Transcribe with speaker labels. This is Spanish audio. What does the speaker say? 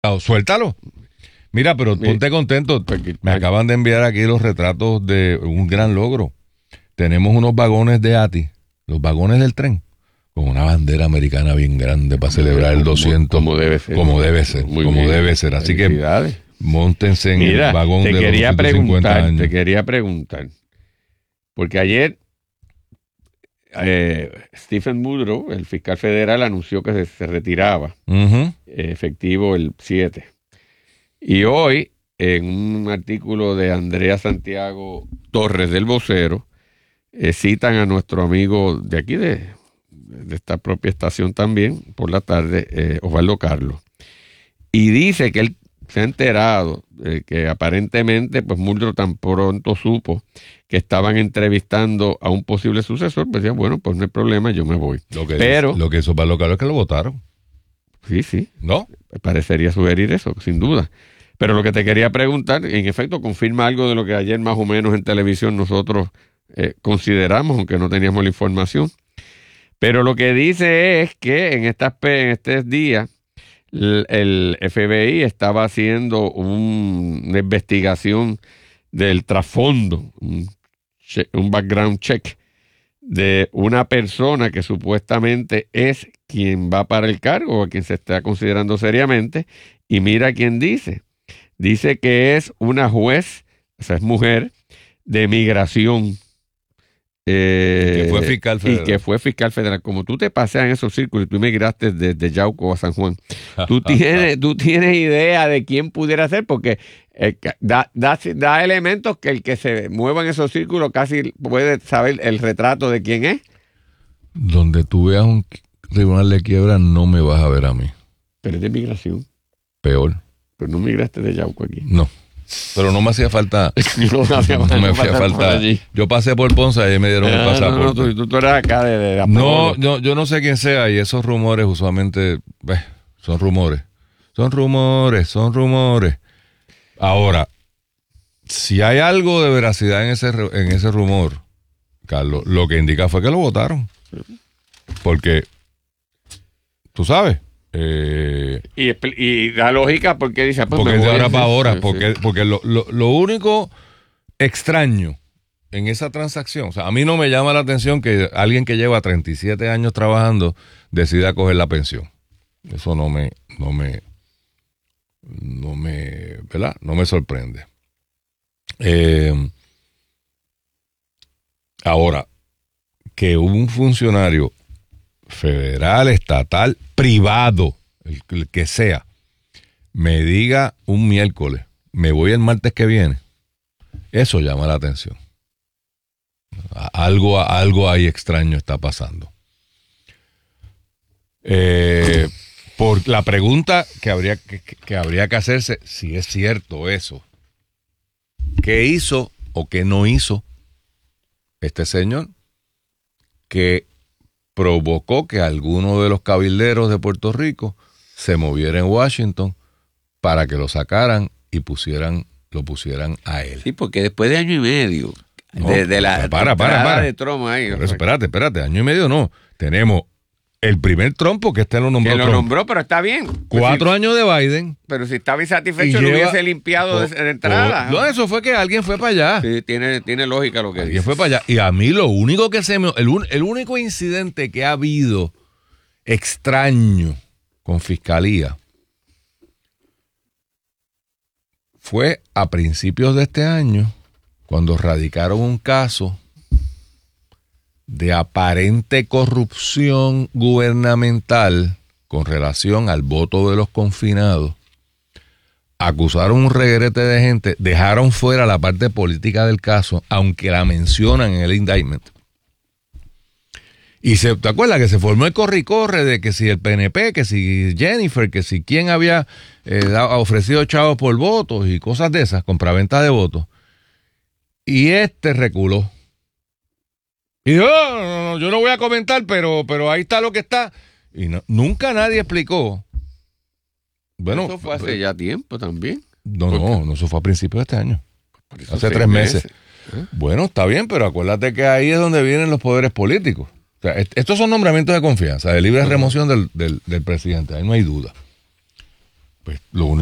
Speaker 1: Suéltalo. Mira, pero ponte contento. Me acaban de enviar aquí los retratos de un gran logro. Tenemos unos vagones de ATI, los vagones del tren, con una bandera americana bien grande para celebrar el 200.
Speaker 2: Como debe ser.
Speaker 1: Como debe ser. Así que móntense en el vagón de los 250 años.
Speaker 2: Te quería preguntar, porque ayer Stephen Muldrow, el fiscal federal, anunció que se retiraba, efectivo el 7. Y hoy, en un artículo de Andrea Santiago Torres del Vocero, citan a nuestro amigo de aquí, de esta propia estación también, por la tarde, Osvaldo Carlos. Y dice que él se ha enterado que aparentemente, pues Muldrow tan pronto supo que estaban entrevistando a un posible sucesor, pues decía, bueno, pues no hay problema, yo me voy.
Speaker 1: Lo que hizo Osvaldo Carlos es que lo votaron.
Speaker 2: Sí.
Speaker 1: ¿No?
Speaker 2: Parecería sugerir eso, sin duda. Pero lo que te quería preguntar, en efecto, confirma algo de lo que ayer más o menos en televisión nosotros consideramos, aunque no teníamos la información. Pero lo que dice es que en estos días el FBI estaba haciendo una investigación del trasfondo, un background check de una persona que supuestamente es quien va para el cargo o a quien se está considerando seriamente. Y mira quién dice. Dice que es una juez, o sea, es mujer, de migración.
Speaker 1: Que fue fiscal federal.
Speaker 2: Y que fue fiscal federal. Como tú te paseas en esos círculos y tú migraste desde Yauco a San Juan, tú tienes idea de quién pudiera ser, porque da elementos que el que se mueva en esos círculos casi puede saber el retrato de quién es.
Speaker 1: Donde tú veas un tribunal de quiebra, no me vas a ver a mí.
Speaker 2: Pero es de migración.
Speaker 1: Peor.
Speaker 2: Pero no migraste de Yauco aquí.
Speaker 1: No. Pero no me hacía falta. No me hacía falta. Yo pasé por Ponce y me dieron el pasaporte.
Speaker 2: Tú eras acá de
Speaker 1: No, yo no sé quién sea, y esos rumores usualmente son rumores. Son rumores. Ahora, si hay algo de veracidad en ese rumor, Carlos, lo que indica fue que lo votaron. Porque, tú sabes.
Speaker 2: Y da lógica porque dice
Speaker 1: porque de ahora para ahora, porque lo único extraño en esa transacción, o sea, a mí no me llama la atención que alguien que lleva 37 años trabajando decida coger la pensión. Eso no me ¿verdad? No me sorprende. Ahora, que un funcionario federal, estatal, privado, el que sea, me diga un miércoles, me voy el martes que viene, eso llama la atención. Algo ahí extraño está pasando. Por la pregunta que habría que hacerse, si es cierto eso, ¿qué hizo o qué no hizo este señor que provocó que alguno de los cabilderos de Puerto Rico se moviera en Washington para que lo sacaran y lo pusieran a él?
Speaker 2: Sí, porque después de año y medio de la
Speaker 1: para
Speaker 2: de Trump ahí.
Speaker 1: Pero espérate, año y medio no. Tenemos el primer Trump, que lo nombró.
Speaker 2: Que lo nombró, pero está bien.
Speaker 1: 4 años de Biden.
Speaker 2: Pero si estaba insatisfecho, lo hubiese limpiado de entrada.
Speaker 1: No, eso fue que alguien fue para allá.
Speaker 2: Sí, tiene lógica lo que
Speaker 1: alguien
Speaker 2: dice.
Speaker 1: Fue para allá. Y a mí lo único que el único incidente que ha habido extraño con fiscalía fue a principios de este año, cuando radicaron un caso de aparente corrupción gubernamental con relación al voto de los confinados. Acusaron un reguerete de gente, dejaron fuera la parte política del caso, aunque la mencionan en el indictment. Y ¿te acuerdas que se formó el corre y corre de que si el PNP, que si Jennifer, que si quién había ofrecido chavos por votos y cosas de esas, compraventa de votos? Y reculó. Y dijo, no, yo no voy a comentar, pero ahí está lo que está. Y nunca nadie explicó. Bueno,
Speaker 2: eso fue hace ya tiempo también.
Speaker 1: No, eso fue a principios de este año. Hace 3 meses. Bueno, está bien, pero acuérdate que ahí es donde vienen los poderes políticos. O sea, estos son nombramientos de confianza, de libre remoción del presidente, ahí no hay duda. pues lo único